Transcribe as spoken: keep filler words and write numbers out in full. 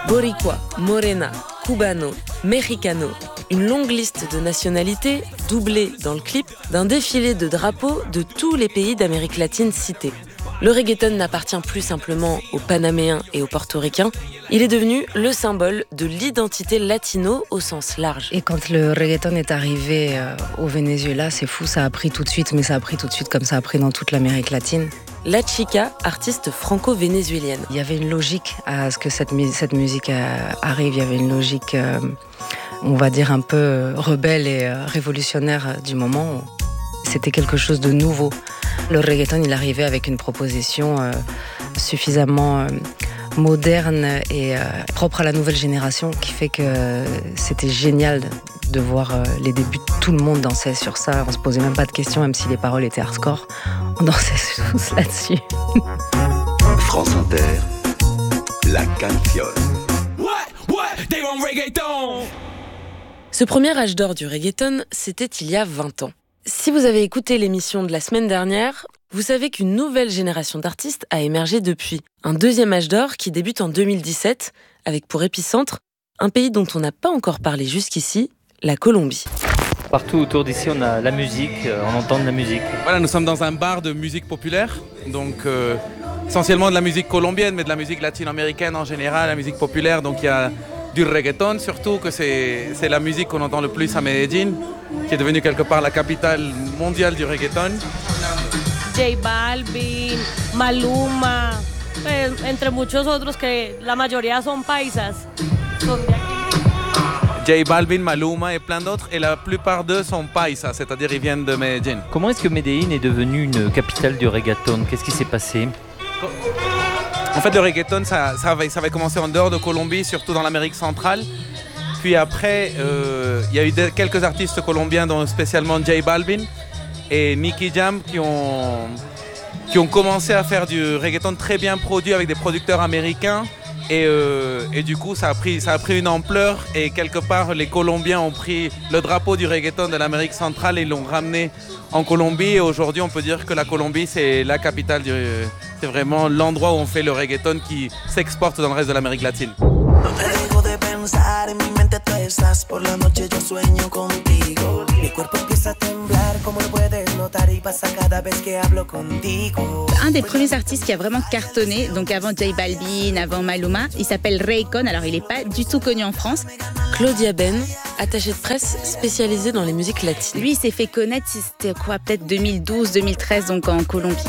Boricua, Morena, Cubano, Mexicano. Une longue liste de nationalités, doublée dans le clip d'un défilé de drapeaux de tous les pays d'Amérique latine cités. Le reggaeton n'appartient plus simplement aux Panaméens et aux Portoricains, il est devenu le symbole de l'identité latino au sens large. Et quand le reggaeton est arrivé euh, au Venezuela, c'est fou, ça a pris tout de suite, mais ça a pris tout de suite comme ça a pris dans toute l'Amérique latine. La Chica, artiste franco-vénézuélienne. Il y avait une logique à ce que cette, mu- cette musique euh, arrive, il y avait une logique, euh, on va dire, un peu rebelle et euh, révolutionnaire du moment. C'était quelque chose de nouveau. Le reggaeton, il arrivait avec une proposition euh, suffisamment euh, moderne et euh, propre à la nouvelle génération qui fait que euh, c'était génial de voir euh, les débuts. Tout le monde dansait sur ça, on se posait même pas de questions, même si les paroles étaient hardcore. On dansait tous là-dessus. France Inter, la canción. Ce premier âge d'or du reggaeton, c'était il y a vingt ans. Si vous avez écouté l'émission de la semaine dernière, vous savez qu'une nouvelle génération d'artistes a émergé depuis. Un deuxième âge d'or qui débute en deux mille dix-sept, avec pour épicentre un pays dont on n'a pas encore parlé jusqu'ici, la Colombie. Partout autour d'ici, on a la musique, on entend de la musique. Voilà, nous sommes dans un bar de musique populaire, donc euh, essentiellement de la musique colombienne, mais de la musique latino-américaine en général, la musique populaire. Donc il y a du reggaeton surtout, que c'est, c'est la musique qu'on entend le plus à Medellín, qui est devenue quelque part la capitale mondiale du reggaeton. J Balvin, Maluma, pues, entre muchos otros que la mayoría son paisas. Son de aquí. J Balvin, Maluma et plein d'autres, et la plupart d'eux sont paisas, c'est-à-dire ils viennent de Medellín. Comment est-ce que Medellín est devenue une capitale du reggaeton ? Qu'est-ce qui s'est passé ? En fait, le reggaeton, ça, ça, avait, ça avait commencé en dehors de Colombie, surtout dans l'Amérique centrale. Puis après, euh, il y a eu de, quelques artistes colombiens, dont spécialement J Balvin et Nicky Jam, qui ont, qui ont commencé à faire du reggaeton très bien produit avec des producteurs américains. Et, euh, et du coup, ça a, pris, ça a pris une ampleur. Et quelque part, les Colombiens ont pris le drapeau du reggaeton de l'Amérique centrale et l'ont ramené en Colombie. Et aujourd'hui, on peut dire que la Colombie, c'est la capitale du... C'est vraiment l'endroit où on fait le reggaeton qui s'exporte dans le reste de l'Amérique latine. Un des premiers artistes qui a vraiment cartonné, donc avant J Balvin, avant Maluma, il s'appelle Raycon, alors il n'est pas du tout connu en France. Claudia Ben, attachée de presse spécialisée dans les musiques latines. Lui, il s'est fait connaître, c'était quoi, peut-être deux mille douze, deux mille treize, donc en Colombie.